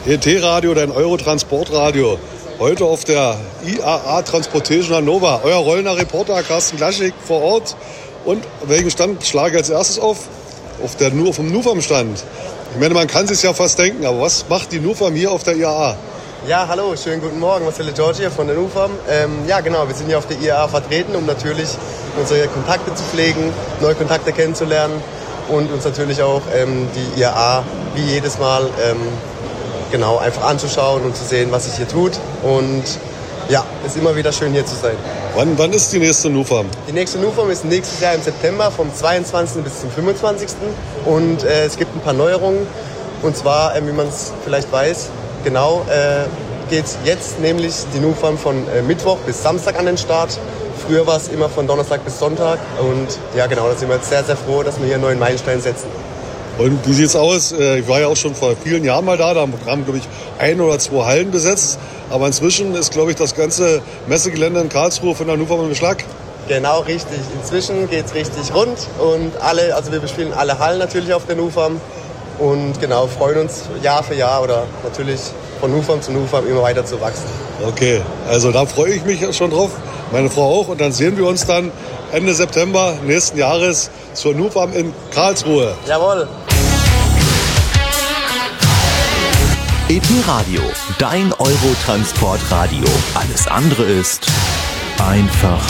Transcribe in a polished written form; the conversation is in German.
ET-Radio, dein Eurotransportradio. Heute auf der IAA Transportation Hannover. Euer rollender Reporter Carsten Laschig vor Ort. Und welchen Stand schlage ich als erstes auf? Vom NUFAM-Stand. Ich meine, man kann es sich ja fast denken, aber was macht die NUFAM hier auf der IAA? Ja, hallo, schönen guten Morgen, Marcel George hier von der NUFAM. Ja, genau, wir sind hier auf der IAA vertreten, um natürlich unsere Kontakte zu pflegen, neue Kontakte kennenzulernen und uns natürlich auch die IAA wie jedes Mal genau einfach anzuschauen und zu sehen, was sich hier tut. Und ja, ist immer wieder schön hier zu sein. Wann ist die nächste NUFAM? Die nächste NUFAM ist nächstes Jahr im September vom 22. bis zum 25. Und es gibt ein paar Neuerungen. Und zwar, wie man es vielleicht weiß, genau, geht jetzt nämlich die NUFAM von Mittwoch bis Samstag an den Start. Früher war es immer von Donnerstag bis Sonntag. Und ja, genau, da sind wir jetzt sehr, sehr froh, dass wir hier einen neuen Meilenstein setzen. Und wie sieht's aus? Ich war ja auch schon vor vielen Jahren mal da. Da haben, glaube ich, 1 oder 2 Hallen besetzt. Aber inzwischen ist, glaube ich, das ganze Messegelände in Karlsruhe von der NUFAM im Beschlag. Genau, richtig. Inzwischen geht's richtig rund. Und wir bespielen alle Hallen natürlich auf der NUFAM. Und genau, freuen uns Jahr für Jahr oder natürlich von NUFAM zu NUFAM immer weiter zu wachsen. Okay, also da freue ich mich schon drauf. Meine Frau auch. Und dann sehen wir uns dann Ende September nächsten Jahres zur NUFAM in Karlsruhe. Jawohl. ET-Radio, dein Eurotransportradio. Alles andere ist einfach